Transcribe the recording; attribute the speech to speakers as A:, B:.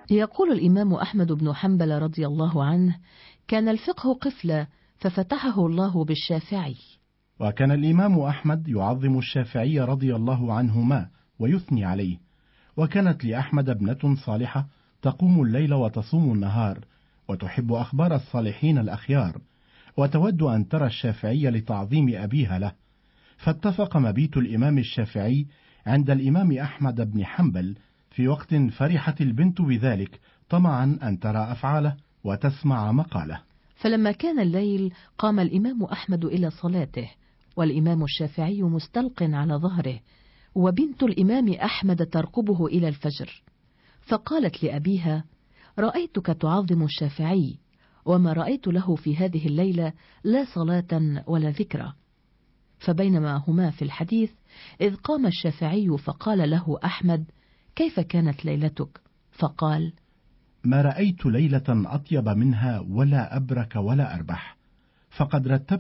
A: يقول الإمام أحمد بن حنبل رضي الله عنه: كان الفقه قفلا ففتحه الله بالشافعي.
B: وكان الإمام أحمد يعظم الشافعي رضي الله عنهما ويثني عليه. وكانت لأحمد ابنة صالحة تقوم الليل وتصوم النهار، وتحب أخبار الصالحين الأخيار، وتود أن ترى الشافعي لتعظيم أبيها له. فاتفق مبيت الإمام الشافعي عند الإمام أحمد بن حنبل في وقت فرحت البنت بذلك، طمعا أن ترى أفعاله وتسمع مقاله.
A: فلما كان الليل قام الإمام أحمد إلى صلاته، والإمام الشافعي مستلق على ظهره، وبنت الإمام أحمد ترقبه إلى الفجر. فقالت لأبيها: رأيتك تعظم الشافعي، وما رأيت له في هذه الليلة لا صلاة ولا ذكرى. فبينما هما في الحديث إذ قام الشافعي فقال له أحمد: كيف كانت ليلتك؟ فقال:
B: ما رأيت ليلة أطيب منها ولا أبرك ولا أربح، فقد رتبت